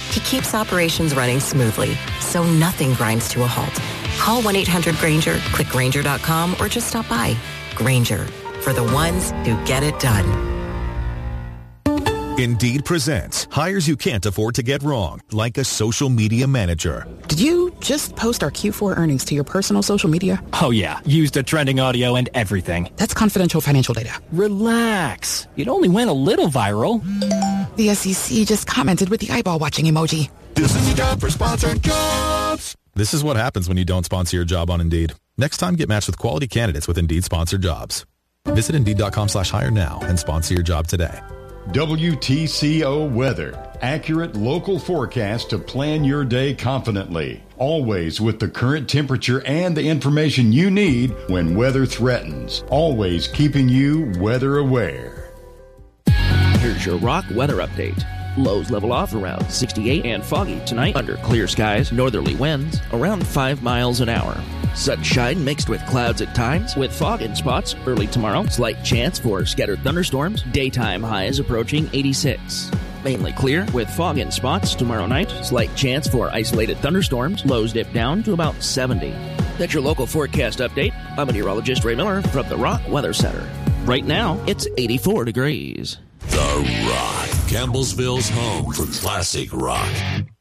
He keeps operations running smoothly, so nothing grinds to a halt. Call 1-800-GRANGER, click Grainger.com, or just stop by. Grainger, for the ones who get it done. Indeed presents hires you can't afford to get wrong, like a social media manager. Did you just post our Q4 earnings to your personal social media? Oh yeah, used the trending audio and everything. That's confidential financial data. Relax. It only went a little viral. The SEC just commented with the eyeball watching emoji. This is the job for sponsored jobs. This is what happens when you don't sponsor your job on Indeed. Next time, get matched with quality candidates with Indeed sponsored jobs. Visit Indeed.com/hire now and sponsor your job today. WTCO Weather. Accurate local forecast to plan your day confidently. Always with the current temperature and the information you need when weather threatens. Always keeping you weather aware. Here's your Rock weather update. Lows level off around 68 and foggy tonight under clear skies, northerly winds around 5 miles an hour. Sunshine mixed with clouds at times with fog in spots early tomorrow. Slight chance for scattered thunderstorms. Daytime highs approaching 86. Mainly clear with fog in spots tomorrow night. Slight chance for isolated thunderstorms. Lows dip down to about 70. That's your local forecast update. I'm meteorologist Ray Miller from the Rock Weather Center. Right now, it's 84 degrees. The Rock, Campbellsville's home for classic rock.